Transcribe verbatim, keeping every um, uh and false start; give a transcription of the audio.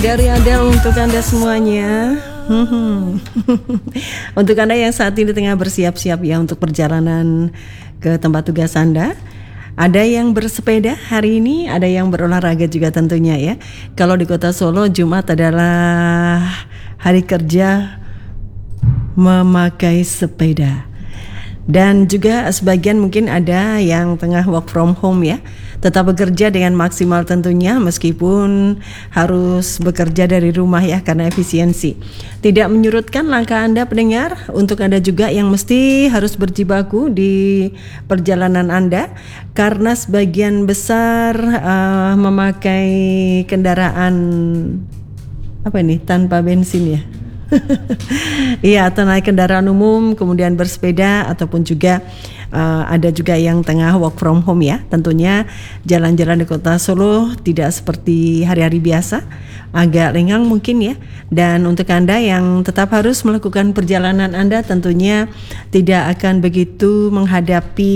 dari Adele untuk Anda semuanya. Untuk Anda yang saat ini tengah bersiap-siap ya untuk perjalanan ke tempat tugas Anda. Ada yang bersepeda hari ini, ada yang berolahraga juga tentunya ya. Kalau di Kota Solo, Jumat adalah hari kerja memakai sepeda. Dan juga sebagian mungkin ada yang tengah work from home ya, tetap bekerja dengan maksimal tentunya meskipun harus bekerja dari rumah ya karena efisiensi. Tidak menyurutkan langkah Anda pendengar, untuk Anda juga yang mesti harus berjibaku di perjalanan Anda karena sebagian besar uh, memakai kendaraan apa ini tanpa bensin ya. Iya, atau naik kendaraan umum kemudian bersepeda ataupun juga uh, ada juga yang tengah work from home ya. Tentunya jalan-jalan di Kota Solo tidak seperti hari-hari biasa, agak lengang mungkin ya. Dan untuk Anda yang tetap harus melakukan perjalanan Anda tentunya tidak akan begitu menghadapi